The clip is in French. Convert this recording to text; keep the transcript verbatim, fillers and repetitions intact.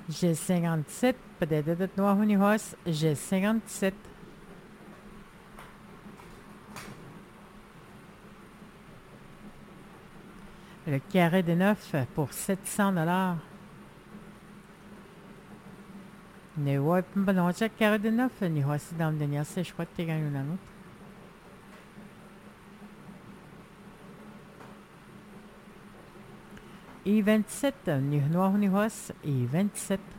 J'ai cinquante-sept, peut-être noir ou nihos, j'ai cinquante-sept. Le carré de neuf pour sept cents dollars. Ne ouais, pas non, le carré de neuf, ni voici dans le dernier, je crois que tu gagné une autre. I vingt-sept, ni noir ni rose, I vingt-sept.